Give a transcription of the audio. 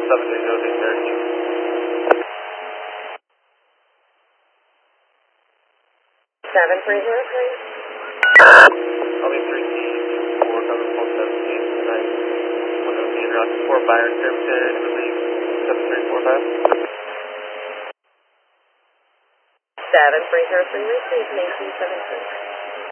730 7303. I'll be 3T, 4 cover 417 tonight. We're going to be in route 4 Byron Services, release 7345. 7303, receive, maintain 73.